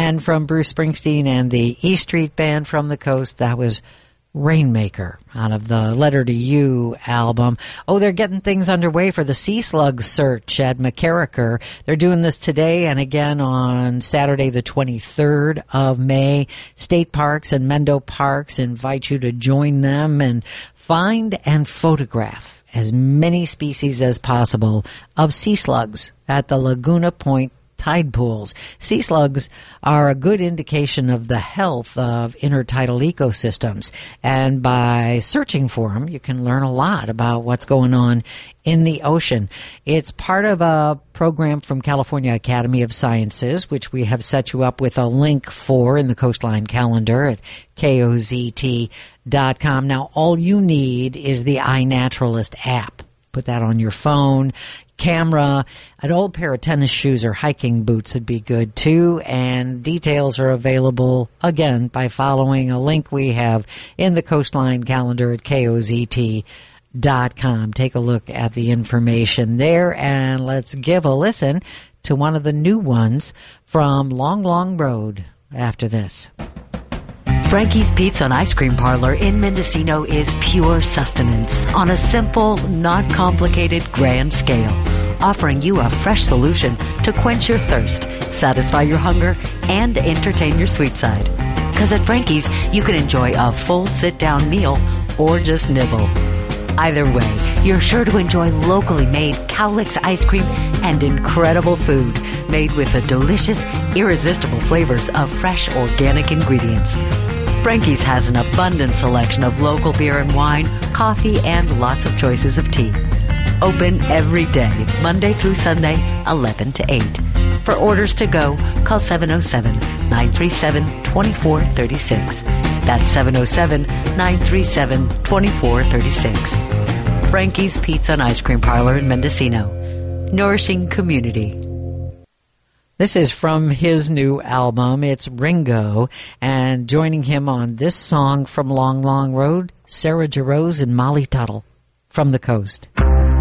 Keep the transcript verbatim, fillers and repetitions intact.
And from Bruce Springsteen and the E Street Band from the coast, that was Rainmaker out of the Letter to You album. Oh, they're getting things underway for the sea slug search at McCarricker. They're doing this today and again on Saturday the twenty-third of May. State Parks and Mendo Parks invite you to join them and find and photograph as many species as possible of sea slugs at the Laguna Point tide pools. Sea slugs are a good indication of the health of intertidal ecosystems, and by searching for them, you can learn a lot about what's going on in the ocean. It's part of a program from California Academy of Sciences, which we have set you up with a link for in the Coastline calendar at K O Z T dot com. Now, all you need is the iNaturalist app. Put that on your phone. Camera, an old pair of tennis shoes or hiking boots would be good too, and details are available again by following a link we have in the Coastline calendar at K O Z T dot com. Take a look at the information there, and let's give a listen to one of the new ones from Long Long Road after this. Frankie's Pizza and Ice Cream Parlor in Mendocino is pure sustenance on a simple, not complicated, grand scale, offering you a fresh solution to quench your thirst, satisfy your hunger, and entertain your sweet side. Because at Frankie's, you can enjoy a full sit-down meal or just nibble. Either way, you're sure to enjoy locally made Cowlicks ice cream and incredible food made with the delicious, irresistible flavors of fresh organic ingredients. Frankie's has an abundant selection of local beer and wine, coffee, and lots of choices of tea. Open every day, Monday through Sunday, eleven to eight. For orders to go, call seven oh seven, nine three seven, two four three six. That's seven oh seven, nine three seven, two four three six. Frankie's Pizza and Ice Cream Parlor in Mendocino. Nourishing community. This is from his new album. It's Ringo, and joining him on this song from Long Long Road, Sarah Jarosz and Molly Tuttle from the coast.